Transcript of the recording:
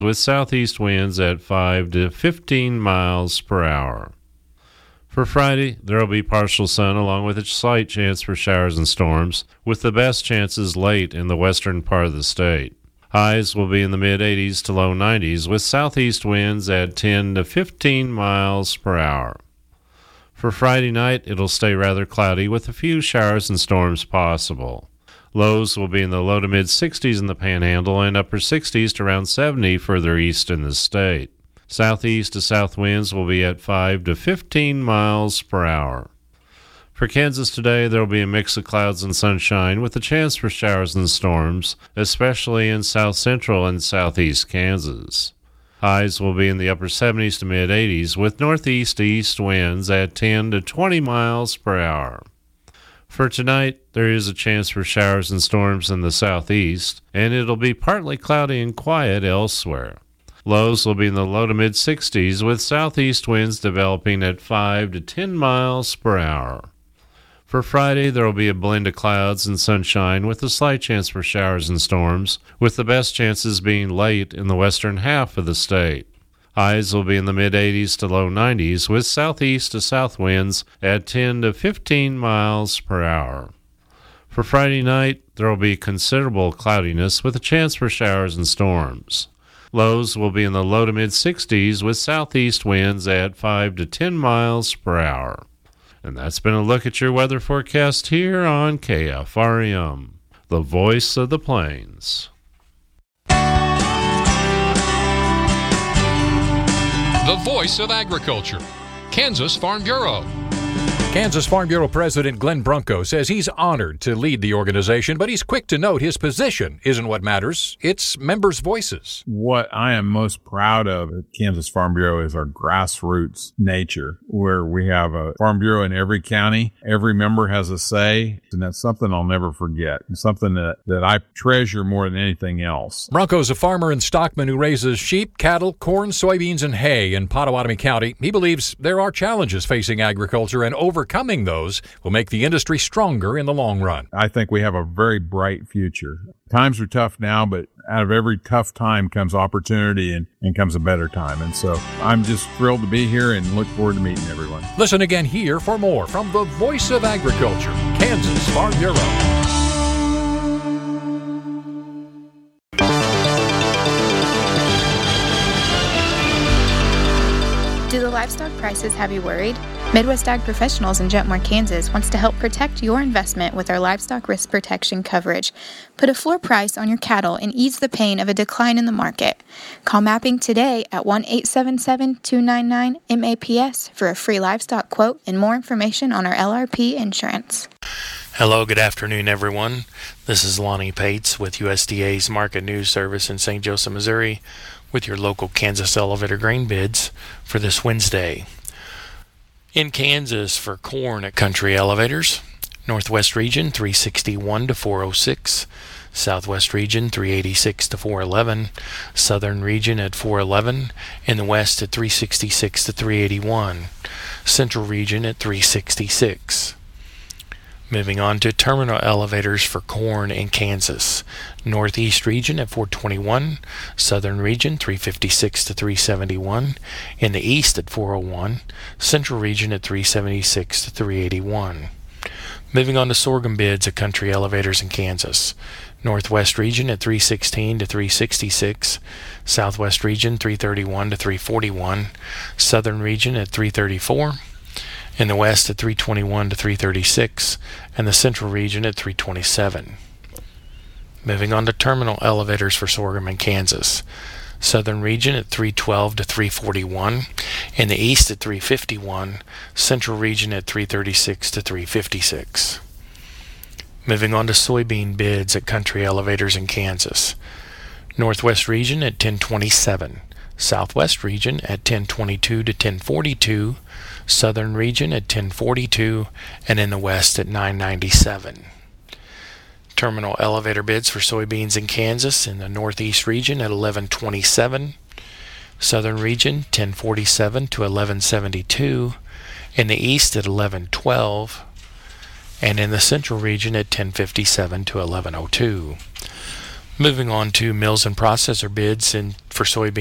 with southeast winds at 5 to 15 miles per hour. For Friday, there will be partial sun along with a slight chance for showers and storms, with the best chances late in the western part of the state. Highs will be in the mid-80s to low 90s, with southeast winds at 10 to 15 miles per hour. For Friday night, it'll stay rather cloudy with a few showers and storms possible. Lows will be in the low to mid-60s in the Panhandle and upper 60s to around 70 further east in the state. Southeast to south winds will be at 5 to 15 miles per hour. For Kansas today, there will be a mix of clouds and sunshine with a chance for showers and storms, especially in south central and southeast Kansas. Highs will be in the upper 70s to mid-80s with northeast to east winds at 10 to 20 miles per hour. For tonight, there is a chance for showers and storms in the southeast, and it'll be partly cloudy and quiet elsewhere. Lows will be in the low to mid-60s with southeast winds developing at 5 to 10 miles per hour. For Friday, there will be a blend of clouds and sunshine with a slight chance for showers and storms, with the best chances being late in the western half of the state. Highs will be in the mid-80s to low 90s with southeast to south winds at 10 to 15 miles per hour. For Friday night, there will be considerable cloudiness with a chance for showers and storms. Lows will be in the low to mid-60s with southeast winds at 5 to 10 miles per hour. And that's been a look at your weather forecast here on KFRM, the voice of the plains. The voice of agriculture, Kansas Farm Bureau. Kansas Farm Bureau President Glenn Brunko says he's honored to lead the organization, but he's quick to note his position isn't what matters. It's members' voices. What I am most proud of at Kansas Farm Bureau is our grassroots nature, where we have a Farm Bureau in every county. Every member has a say, and that's something I'll never forget, and something that I treasure more than anything else. Brunko's a farmer and stockman who raises sheep, cattle, corn, soybeans, and hay in Pottawatomie County. He believes there are challenges facing agriculture, and overcoming those will make the industry stronger in the long run. I think we have a very bright future. Times are tough now, but out of every tough time comes opportunity and comes a better time. And so I'm just thrilled to be here and look forward to meeting everyone. Listen again here for more from the voice of agriculture, Kansas Farm Bureau. Do the livestock prices have you worried? Midwest Ag Professionals in Jetmore, Kansas wants to help protect your investment with our livestock risk protection coverage. Put a floor price on your cattle and ease the pain of a decline in the market. Call Mapping today at 1-877-299-MAPS for a free livestock quote and more information on our LRP insurance. Hello, good afternoon, everyone. This is Lonnie Pates with USDA's Market News Service in St. Joseph, Missouri, with your local Kansas elevator grain bids for this Wednesday. In Kansas, for corn at Country Elevators, Northwest Region 361 to 406, Southwest Region 386 to 411, Southern Region at 411, in the West at 366 to 381, Central Region at 366. Moving on to terminal elevators for corn in Kansas. Northeast Region at 421, Southern Region 356 to 371, in the East at 401, Central Region at 376 to 381. Moving on to sorghum bids at Country Elevators in Kansas. Northwest Region at 316 to 366, Southwest Region 331 to 341, Southern Region at 334, in the West at 321 to 336, and the Central Region at 327. Moving on to terminal elevators for sorghum in Kansas. Southern Region at 312 to 341, in the East at 351, Central Region at 336 to 356. Moving on to soybean bids at Country Elevators in Kansas. Northwest Region at 1027, Southwest Region at 1022 to 1042, Southern Region at 1042, and in the West at 997. Terminal elevator bids for soybeans in Kansas in the Northeast Region at 1127, Southern Region 1047 to 1172, in the East at 1112, and in the Central Region at 1057 to 1102. Moving on to mills and processor bids for soybeans.